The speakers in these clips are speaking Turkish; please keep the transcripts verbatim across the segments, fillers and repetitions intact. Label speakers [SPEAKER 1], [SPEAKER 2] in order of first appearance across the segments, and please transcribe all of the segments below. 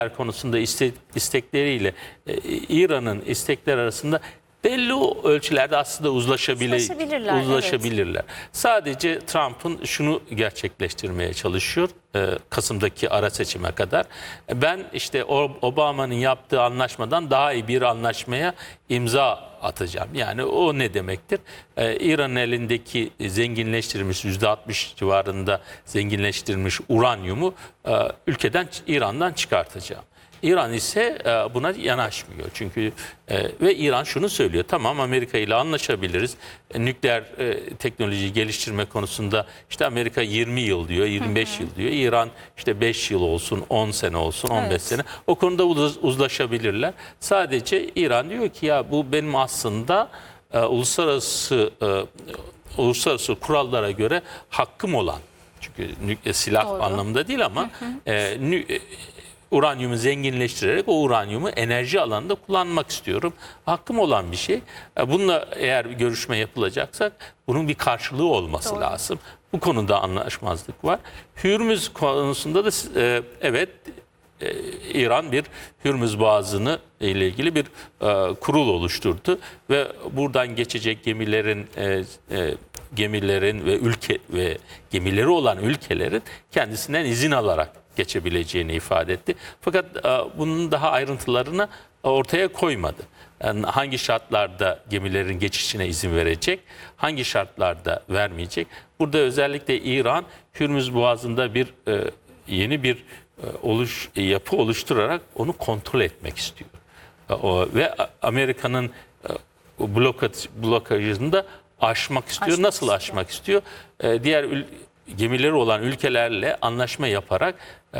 [SPEAKER 1] konusunda iste, istekleriyle e, İran'ın istekleri arasında belli ölçülerde aslında uzlaşabile,
[SPEAKER 2] uzlaşabilirler.
[SPEAKER 1] uzlaşabilirler. Evet. Sadece Trump'ın şunu gerçekleştirmeye çalışıyor e, Kasım'daki ara seçime kadar. Ben işte Obama'nın yaptığı anlaşmadan daha iyi bir anlaşmaya imza atacağım. Yani o ne demektir? Ee, İran'ın elindeki zenginleştirilmiş yüzde altmış civarında zenginleştirilmiş uranyumu e, ülkeden İran'dan çıkartacağım. İran ise e, buna yanaşmıyor. Çünkü e, ve İran şunu söylüyor. Tamam, Amerika ile anlaşabiliriz. E, nükleer e, teknolojiyi geliştirme konusunda işte Amerika yirmi yıl diyor, yirmi beş hı hı. yıl diyor. İran işte beş yıl olsun, on sene olsun, on beş evet. sene. O konuda uz uzlaşabilirler. Sadece İran diyor ki ya bu benim aslında e, uluslararası e, uluslararası kurallara göre hakkım olan. Çünkü nükleer silah Doğru. anlamında değil ama hı hı. E, nü, uranyumu zenginleştirerek o uranyumu enerji alanında kullanmak istiyorum. Hakkım olan bir şey. Bununla eğer bir görüşme yapılacaksa bunun bir karşılığı olması Doğru. lazım. Bu konuda anlaşmazlık var. Hürmüz konusunda da e, evet e, İran bir Hürmüz Boğazı'nı ile ilgili bir e, kurul oluşturdu ve buradan geçecek gemilerin e, e, gemilerin ve ülke ve gemileri olan ülkelerin kendisinden izin alarak geçebileceğini ifade etti. Fakat e, bunun daha ayrıntılarını ortaya koymadı. Yani hangi şartlarda gemilerin geçişine izin verecek, hangi şartlarda vermeyecek. Burada özellikle İran Hürmüz Boğazı'nda bir e, yeni bir e, oluş yapı oluşturarak onu kontrol etmek istiyor. E, o, ve Amerika'nın e, blokaj, blokajını da aşmak istiyor. Aşmak Nasıl istiyor. aşmak istiyor? E, diğer gemileri olan ülkelerle anlaşma yaparak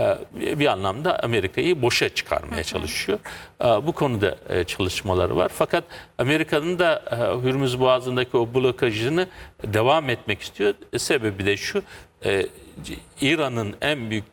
[SPEAKER 1] bir anlamda Amerika'yı boşa çıkarmaya çalışıyor. Bu konuda çalışmaları var. Fakat Amerika'nın da Hürmüz Boğazı'ndaki o blokajını devam etmek istiyor. Sebebi de şu, İran'ın en büyük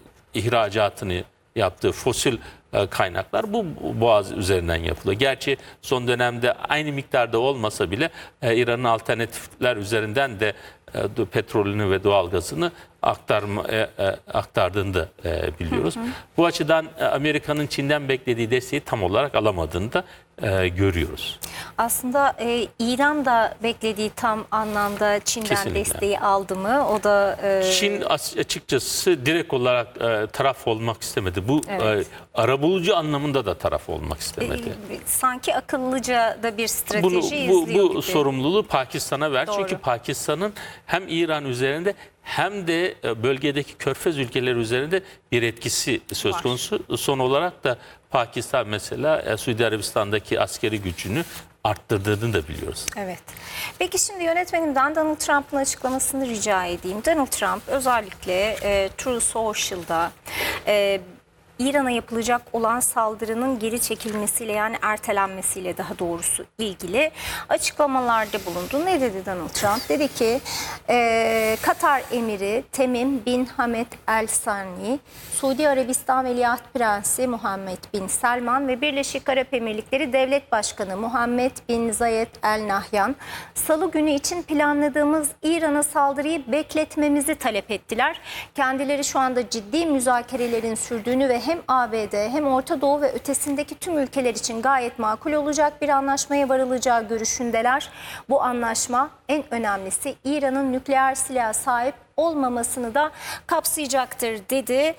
[SPEAKER 1] ihracatını yaptığı fosil kaynaklar bu boğaz üzerinden yapılıyor. Gerçi son dönemde aynı miktarda olmasa bile İran'ın alternatifler üzerinden de petrolünü ve doğalgazını aktarma, e, e, aktardığını da e, biliyoruz. Hı hı. Bu açıdan Amerika'nın Çin'den beklediği desteği tam olarak alamadığını da e, görüyoruz.
[SPEAKER 2] Aslında e, İran da beklediği tam anlamda Çin'den Kesinlikle. desteği aldı mı? O da e...
[SPEAKER 1] Çin açıkçası direkt olarak e, taraf olmak istemedi. Bu evet. e, arabulucu anlamında da taraf olmak istemedi.
[SPEAKER 2] E, sanki akıllıca da bir strateji
[SPEAKER 1] Bunu, bu,
[SPEAKER 2] izliyor
[SPEAKER 1] bu
[SPEAKER 2] gibi.
[SPEAKER 1] sorumluluğu Pakistan'a ver.
[SPEAKER 2] Doğru.
[SPEAKER 1] Çünkü Pakistan'ın hem İran üzerinde hem de bölgedeki körfez ülkeleri üzerinde bir etkisi söz Var. konusu. Son olarak da Pakistan mesela Suudi Arabistan'daki askeri gücünü arttırdığını da biliyoruz.
[SPEAKER 2] Evet. Peki şimdi yönetmenimden Donald Trump'ın açıklamasını rica edeyim. Donald Trump özellikle e, Truth Social'da e, İran'a yapılacak olan saldırının geri çekilmesiyle, yani ertelenmesiyle daha doğrusu ilgili açıklamalarda bulundu. Ne dedi Donald Trump? Dedi ki e, Katar Emiri Temim bin Hamed El Sani, Suudi Arabistan Veliaht Prensi Muhammed bin Selman ve Birleşik Arap Emirlikleri Devlet Başkanı Muhammed bin Zayed El Nahyan Salı günü için planladığımız İran'a saldırıyı bekletmemizi talep ettiler. Kendileri şu anda ciddi müzakerelerin sürdüğünü ve hem A B D hem Orta Doğu ve ötesindeki tüm ülkeler için gayet makul olacak bir anlaşmaya varılacağı görüşündeler. Bu anlaşma en önemlisi İran'ın nükleer silaha sahip olmamasını da kapsayacaktır dedi ee,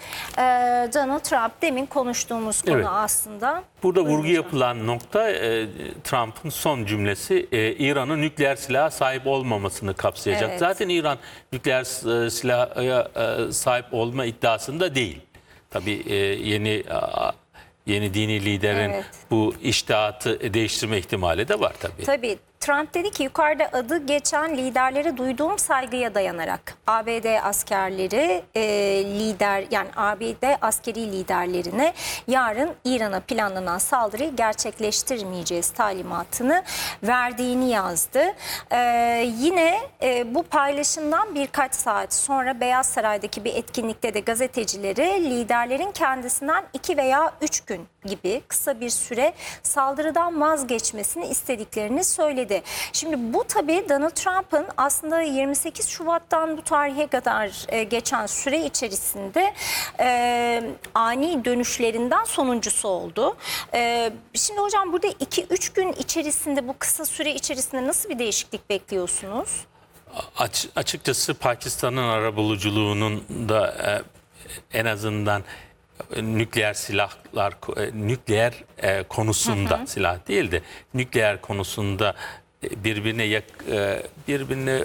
[SPEAKER 2] Donald Trump. Demin konuştuğumuz konu evet. aslında.
[SPEAKER 1] Burada vurgu yapılan nokta e, Trump'ın son cümlesi e, İran'ın nükleer silaha sahip olmamasını kapsayacak. Evet. Zaten İran nükleer e, silaha e, sahip olma iddiasında değil. Tabii e, yeni a, yeni dini liderin evet. bu iştihatı değiştirme ihtimali de var tabii.
[SPEAKER 2] Tabii. Trump dedi ki yukarıda adı geçen liderlere duyduğum saygıya dayanarak A B D askerleri e, lider yani A B D askeri liderlerine yarın İran'a planlanan saldırıyı gerçekleştirmeyeceğiz talimatını verdiğini yazdı. E, yine e, bu paylaşımdan birkaç saat sonra Beyaz Saray'daki bir etkinlikte de gazetecilere liderlerin kendisinden iki veya üç gün gibi kısa bir süre saldırıdan vazgeçmesini istediklerini söyledi. Şimdi bu tabii Donald Trump'ın aslında yirmi sekiz Şubat'tan bu tarih tarihe kadar e, geçen süre içerisinde e, ani dönüşlerinden sonuncusu oldu. E, şimdi hocam burada iki üç gün içerisinde, bu kısa süre içerisinde nasıl bir değişiklik bekliyorsunuz?
[SPEAKER 1] Aç, açıkçası Pakistan'ın arabuluculuğunun da e, en azından nükleer silahlar, e, nükleer e, konusunda, hı hı, silah değil de nükleer konusunda birbirine yak, e, birbirine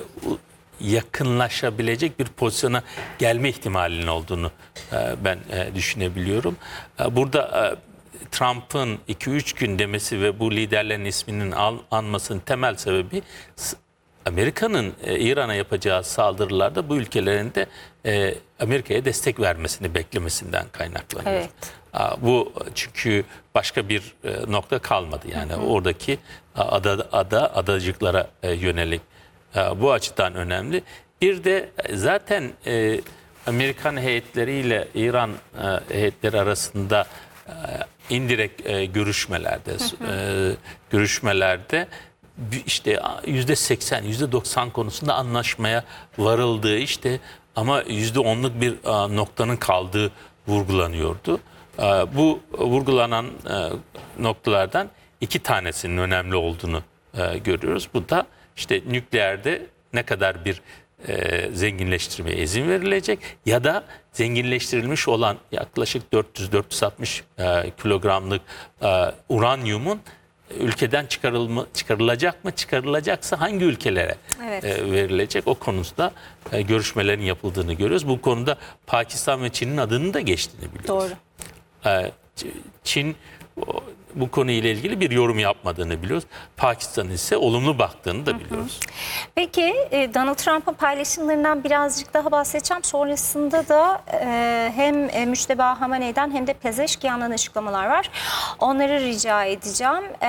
[SPEAKER 1] yakınlaşabilecek bir pozisyona gelme ihtimalinin olduğunu e, ben e, düşünebiliyorum. E, burada e, Trump'ın iki üç gün demesi ve bu liderlerin isminin al, anmasının temel sebebi Amerika'nın e, İran'a yapacağı saldırılarda bu ülkelerin de e, Amerika'ya destek vermesini beklemesinden kaynaklanıyor. Evet. A, bu çünkü başka bir e, nokta kalmadı. Yani hı hı. oradaki ada, ada adacıklara e, yönelik e, bu açıdan önemli. Bir de zaten e, Amerikan heyetleriyle İran e, heyetleri arasında e, indirekt e, görüşmelerde hı hı. E, görüşmelerde işte yüzde seksen, yüzde doksan konusunda anlaşmaya varıldığı, işte ama yüzde onluk bir noktanın kaldığı vurgulanıyordu. Bu vurgulanan noktalardan iki tanesinin önemli olduğunu görüyoruz. Bu da işte nükleerde ne kadar bir zenginleştirmeye izin verilecek ya da zenginleştirilmiş olan yaklaşık dört yüz dört yüz altmış kilogramlık uranyumun ülkeden çıkarılma, çıkarılacak mı? Çıkarılacaksa hangi ülkelere evet. e, verilecek? O konusunda e, görüşmelerin yapıldığını görüyoruz. Bu konuda Pakistan ve Çin'in adının da geçtiğini biliyoruz. Doğru. E, Çin o, bu konuyla ilgili bir yorum yapmadığını biliyoruz. Pakistan'ın ise olumlu baktığını da biliyoruz.
[SPEAKER 2] Hı hı. Peki Donald Trump'ın paylaşımlarından birazcık daha bahsedeceğim. Sonrasında da e, hem Müşteba Hamaney'den hem de Pezeşkiyan'dan açıklamalar var. Onları rica edeceğim. E,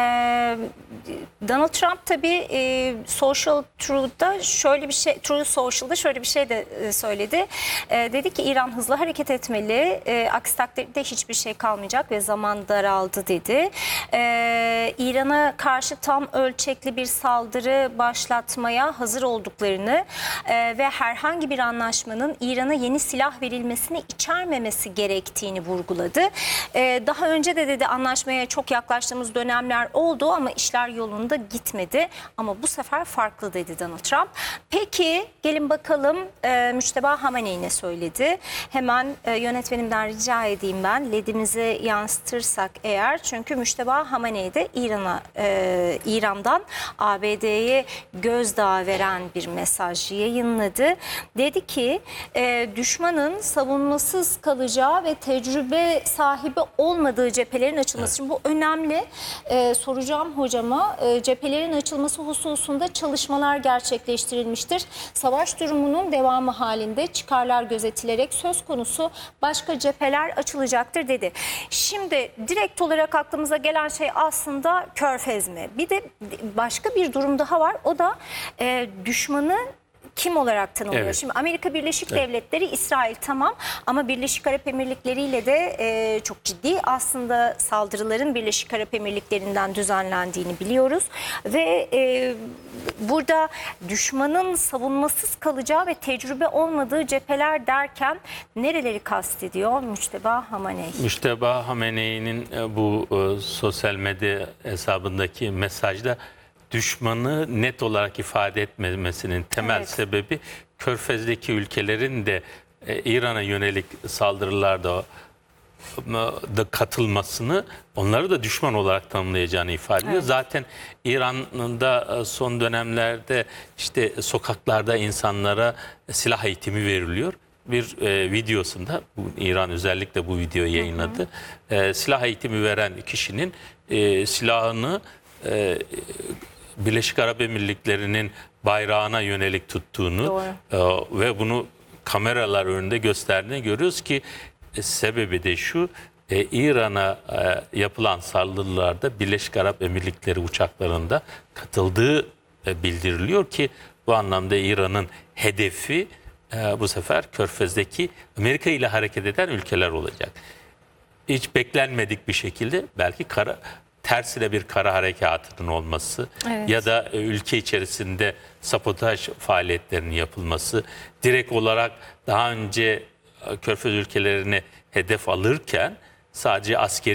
[SPEAKER 2] Donald Trump tabii e, Social Truth'da şöyle bir şey, Truth Social'da şöyle bir şey de e, söyledi. E, dedi ki İran hızlı hareket etmeli. E, aksi takdirde hiçbir şey kalmayacak ve zaman daraldı dedi. Ee, İran'a karşı tam ölçekli bir saldırı başlatmaya hazır olduklarını e, ve herhangi bir anlaşmanın İran'a yeni silah verilmesini içermemesi gerektiğini vurguladı. Ee, daha önce de dedi anlaşmaya çok yaklaştığımız dönemler oldu ama işler yolunda gitmedi. Ama bu sefer farklı dedi Donald Trump. Peki gelin bakalım e, Müşteba Hamaney ne söyledi? Hemen e, yönetmenimden rica edeyim ben ledimize yansıtırsak eğer, çünkü Müşteba Hamaney de İran'a, e, İran'dan A B D'ye gözdağı veren bir mesaj yayınladı. Dedi ki e, düşmanın savunmasız kalacağı ve tecrübe sahibi olmadığı cephelerin açılması. Evet. Şimdi bu önemli. E, soracağım hocama, e, cephelerin açılması hususunda çalışmalar gerçekleştirilmiştir. Savaş durumunun devamı halinde çıkarlar gözetilerek söz konusu başka cepheler açılacaktır dedi. Şimdi direkt olarak aklımıza gelen şey aslında Körfez mi? Bir de başka bir durum daha var. O da e, düşmanı kim olarak tanımlıyor? Evet. Şimdi Amerika Birleşik evet. Devletleri, İsrail tamam ama Birleşik Arap Emirlikleri ile de e, çok ciddi aslında saldırıların Birleşik Arap Emirlikleri'nden düzenlendiğini biliyoruz. Ve e, burada düşmanın savunmasız kalacağı ve tecrübe olmadığı cepheler derken nereleri kastediyor Müşteba Hamaney?
[SPEAKER 1] Müşteba Hamaney'nin bu e, sosyal medya hesabındaki mesajda düşmanı net olarak ifade etmemesinin temel evet. sebebi Körfez'deki ülkelerin de e, İran'a yönelik saldırılarda da katılmasını, onları da düşman olarak tanımlayacağını ifade ediyor. Evet. Zaten İran'da son dönemlerde işte sokaklarda insanlara silah eğitimi veriliyor. Bir e, videosunda bu, İran özellikle bu videoyu yayınladı. Hı hı. E, silah eğitimi veren kişinin e, silahını e, Birleşik Arap Emirlikleri'nin bayrağına yönelik tuttuğunu e, ve bunu kameralar önünde gösterdiğini görüyoruz ki e, sebebi de şu: e, İran'a e, yapılan saldırılarda Birleşik Arap Emirlikleri uçaklarında katıldığı e, bildiriliyor ki bu anlamda İran'ın hedefi e, bu sefer Körfez'deki Amerika ile hareket eden ülkeler olacak. Hiç beklenmedik bir şekilde belki kara tersine bir kara harekatının olması
[SPEAKER 2] Evet.
[SPEAKER 1] ya da e, ülke içerisinde sabotaj faaliyetlerinin yapılması, direkt olarak daha önce e, Körfez ülkelerini hedef alırken sadece askeri